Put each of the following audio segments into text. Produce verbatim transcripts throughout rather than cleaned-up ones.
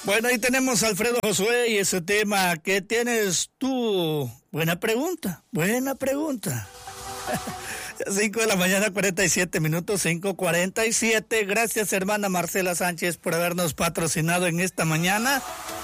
Bueno, ahí tenemos a Alfredo Josué y ese tema, ¿qué tienes tú? Buena pregunta, buena pregunta. cinco de la mañana, cuarenta y siete minutos, cinco cuarenta y siete. Gracias, hermana Marcela Sánchez, por habernos patrocinado en esta mañana.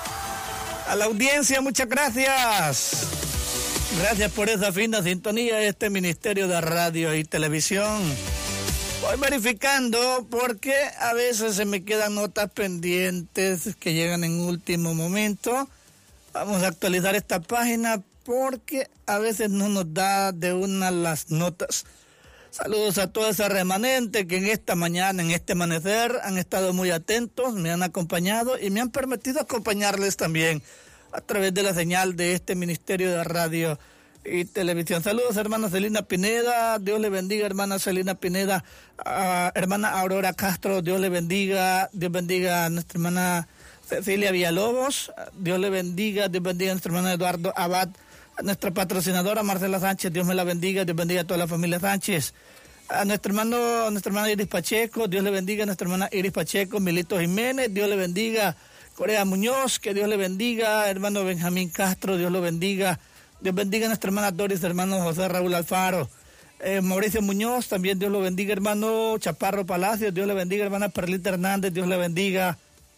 A la audiencia, muchas gracias. Gracias por esa fina sintonía de este Ministerio de Radio y Televisión. Voy verificando porque a veces se me quedan notas pendientes que llegan en último momento. Vamos a actualizar esta página porque a veces no nos da de una las notas. Saludos a toda esa remanente que en esta mañana, en este amanecer, han estado muy atentos, me han acompañado y me han permitido acompañarles también a través de la señal de este Ministerio de Radio y Televisión. Saludos, hermana Celina Pineda, Dios le bendiga, hermana Celina Pineda, uh, hermana Aurora Castro, Dios le bendiga, Dios bendiga a nuestra hermana Cecilia Villalobos, Dios le bendiga, Dios bendiga a nuestro hermano Eduardo Abad, a nuestra patrocinadora Marcela Sánchez, Dios me la bendiga, Dios bendiga a toda la familia Sánchez, a nuestro hermano, a nuestra hermana Iris Pacheco, Dios le bendiga a nuestra hermana Iris Pacheco, Milito Jiménez, Dios le bendiga, Corea Muñoz, que Dios le bendiga, hermano Benjamín Castro, Dios lo bendiga, Dios bendiga a nuestra hermana Doris, hermano José Raúl Alfaro, eh, Mauricio Muñoz, también Dios lo bendiga, hermano Chaparro Palacios, Dios le bendiga, hermana Perlita Hernández, Dios le bendiga.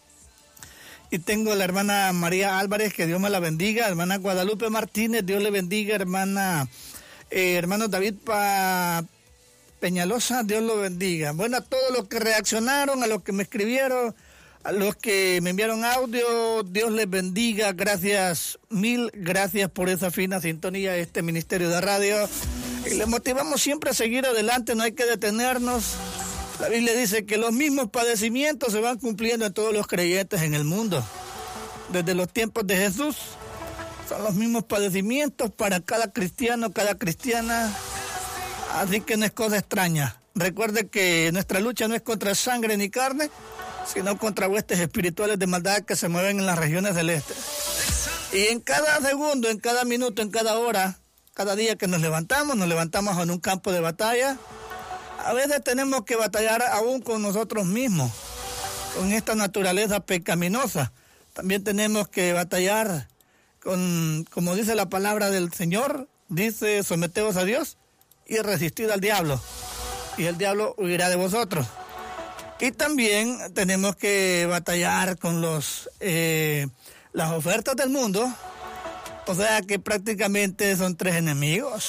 Y tengo la hermana María Álvarez, que Dios me la bendiga, hermana Guadalupe Martínez, Dios le bendiga, hermana, eh, hermano David pa, Peñalosa, Dios lo bendiga. Bueno, a todos los que reaccionaron, a los que me escribieron, a los que me enviaron audio, Dios les bendiga, gracias, mil gracias por esa fina sintonía de este Ministerio de Radio. Y les motivamos siempre a seguir adelante, no hay que detenernos. La Biblia dice que los mismos padecimientos se van cumpliendo en todos los creyentes en el mundo. Desde los tiempos de Jesús, son los mismos padecimientos para cada cristiano, cada cristiana. Así que no es cosa extraña. Recuerde que nuestra lucha no es contra sangre ni carne, sino contra huestes espirituales de maldad que se mueven en las regiones celestes. Y en cada segundo, en cada minuto, en cada hora, cada día que nos levantamos, nos levantamos en un campo de batalla. A veces tenemos que batallar aún con nosotros mismos, con esta naturaleza pecaminosa. También tenemos que batallar con, como dice la palabra del Señor, dice, someteos a Dios y resistid al diablo, y el diablo huirá de vosotros. Y también tenemos que batallar con los eh, las ofertas del mundo, o sea que prácticamente son tres enemigos.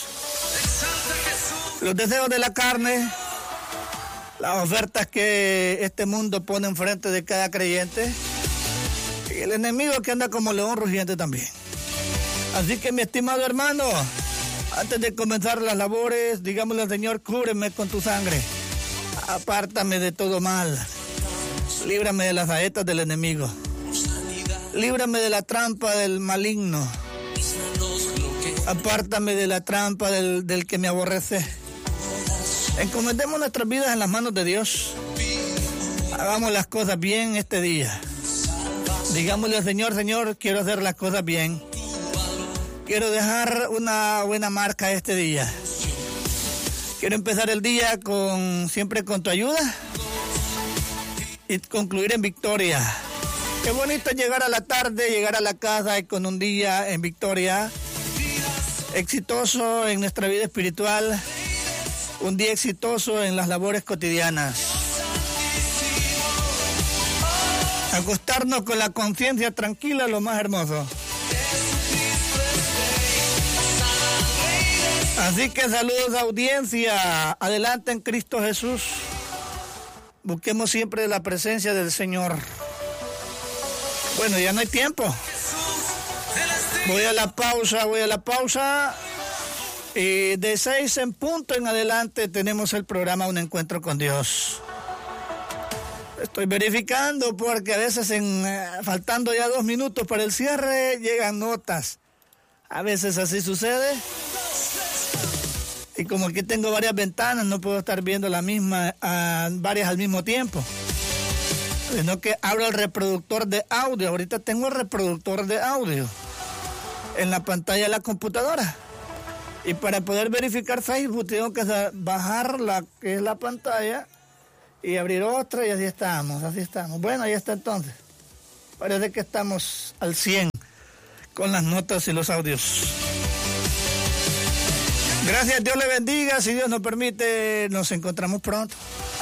Los deseos de la carne, las ofertas que este mundo pone enfrente de cada creyente, y el enemigo que anda como león rugiente también. Así que, mi estimado hermano, antes de comenzar las labores, digámosle al Señor, cúbreme con tu sangre, apártame de todo mal, líbrame de las saetas del enemigo, líbrame de la trampa del maligno, apártame de la trampa del, del que me aborrece. Encomendemos nuestras vidas en las manos de Dios. Hagamos las cosas bien este día. Digámosle al Señor, Señor, quiero hacer las cosas bien. Quiero dejar una buena marca este día. Quiero empezar el día con siempre con tu ayuda y concluir en victoria. Qué bonito llegar a la tarde, llegar a la casa y con un día en victoria. Exitoso en nuestra vida espiritual. Un día exitoso en las labores cotidianas. Acostarnos con la conciencia tranquila, lo más hermoso. Así que saludos, audiencia. Adelante en Cristo Jesús. Busquemos siempre la presencia del Señor. Bueno, ya no hay tiempo. Voy a la pausa, voy a la pausa. Y de seis en punto en adelante tenemos el programa Un Encuentro con Dios. Estoy verificando porque a veces en eh, faltando ya dos minutos para el cierre llegan notas. A veces así sucede. Y como aquí tengo varias ventanas, no puedo estar viendo la misma, uh, varias al mismo tiempo. Sino que abro el reproductor de audio. Ahorita tengo el reproductor de audio en la pantalla de la computadora. Y para poder verificar Facebook tengo que bajar la que es la pantalla y abrir otra y así estamos, así estamos. Bueno, ahí está entonces. Parece que estamos al cien con las notas y los audios. Gracias, Dios le bendiga. Si Dios nos permite, nos encontramos pronto.